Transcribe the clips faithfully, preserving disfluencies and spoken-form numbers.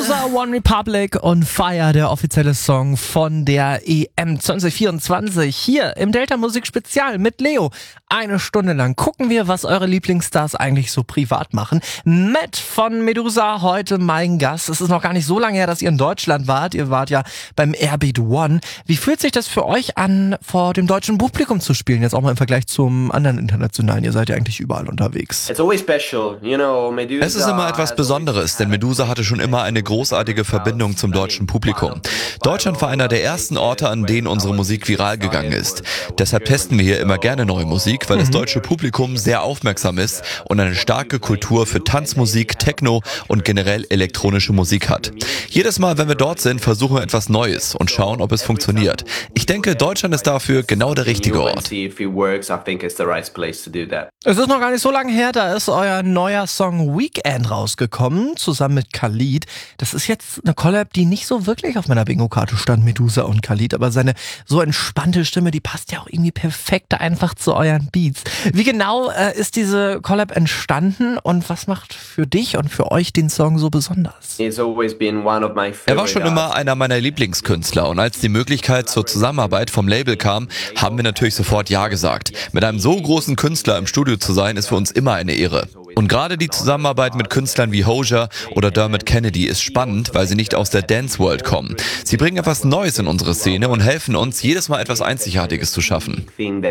Medusa, One Republic und Fire, der offizielle Song von der E M zwanzig vierundzwanzig. Hier im Delta Musik Spezial mit Leo. Eine Stunde lang gucken wir, was eure Lieblingsstars eigentlich so privat machen. Matt von Medusa, heute mein Gast. Es ist noch gar nicht so lange her, dass ihr in Deutschland wart. Ihr wart ja beim Airbeat One. Wie fühlt sich das für euch an, vor dem deutschen Publikum zu spielen? Jetzt auch mal im Vergleich zum anderen internationalen. Ihr seid ja eigentlich überall unterwegs. Es ist immer etwas Besonderes, denn Medusa hatte schon immer eine großartige Verbindung zum deutschen Publikum. Deutschland war einer der ersten Orte, an denen unsere Musik viral gegangen ist. Deshalb testen wir hier immer gerne neue Musik, weil das deutsche Publikum sehr aufmerksam ist und eine starke Kultur für Tanzmusik, Techno und generell elektronische Musik hat. Jedes Mal, wenn wir dort sind, versuchen wir etwas Neues und schauen, ob es funktioniert. Ich denke, Deutschland ist dafür genau der richtige Ort. Es ist noch gar nicht so lange her, da ist euer neuer Song Weekend rausgekommen, zusammen mit Khalid. Das ist jetzt eine Collab, die nicht so wirklich auf meiner Bingo-Karte stand, Medusa und Khalid, aber seine so entspannte Stimme, die passt ja auch irgendwie perfekt einfach zu euren Beats. Wie genau äh, ist diese Collab entstanden und was macht für dich und für euch den Song so besonders? Er war schon immer einer meiner Lieblingskünstler und als die Möglichkeit zur Zusammenarbeit vom Label kam, haben wir natürlich sofort Ja gesagt. Mit einem so großen Künstler im Studio zu sein, ist für uns immer eine Ehre. Und gerade die Zusammenarbeit mit Künstlern wie Hozier oder Dermot Kennedy ist spannend, weil sie nicht aus der Dance World kommen. Sie bringen etwas Neues in unsere Szene und helfen uns, jedes Mal etwas Einzigartiges zu schaffen.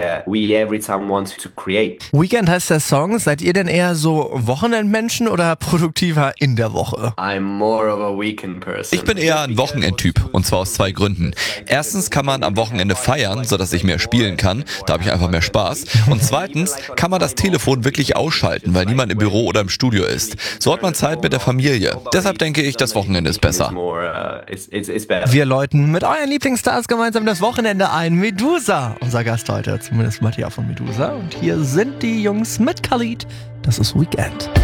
Weekend heißt der Song. Seid ihr denn eher so Wochenendmenschen oder produktiver in der Woche? Ich bin eher ein Wochenendtyp und zwar aus zwei Gründen. Erstens kann man am Wochenende feiern, sodass ich mehr spielen kann. Da habe ich einfach mehr Spaß. Und zweitens kann man das Telefon wirklich ausschalten, weil niemand im Büro oder im Studio ist. So hat man Zeit mit der Familie. Deshalb denke ich, das Wochenende ist besser. Wir läuten mit euren Lieblingsstars gemeinsam das Wochenende ein. Medusa, unser Gast heute, zumindest Matthias von Medusa. Und hier sind die Jungs mit Khalid. Das ist Weekend.